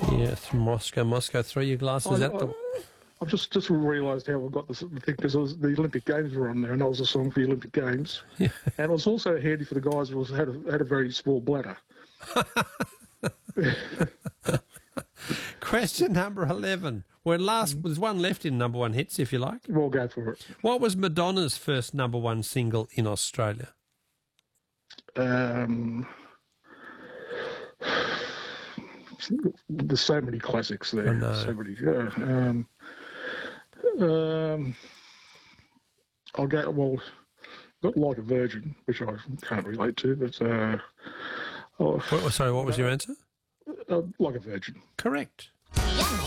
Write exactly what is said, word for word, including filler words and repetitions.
Yeah, it's Moscow, Moscow three, your glasses I, at the... I, I've just, just realised how I got this thing, because the Olympic Games were on there, and that was a song for the Olympic Games. Yeah. And it was also handy for the guys who was, had, a, had a very small bladder. Question number eleven. We're last, there's one left in number one hits, if you like. We'll go for it. What was Madonna's first number one single in Australia? Um, there's so many classics there. I know. So many. Yeah. Um, um, I'll go, well, got Like a Virgin, which I can't relate to, but... Uh, oh, What, sorry, what was your answer? uh, Like a Virgin. Correct.